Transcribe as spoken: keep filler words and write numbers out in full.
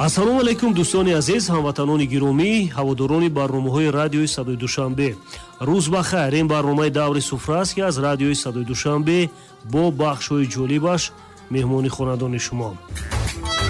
ассалому алайкум дӯстони азиз, ҳамватанони гиромӣ, ҳаводорони барномаҳои радиои Садои Душанбе. Рӯз бахайр. Ин барномаи даври суфра аст ки аз радиои Садои Душанбе бо бахшҳои ҷолибаш меҳмони хонандони шумо.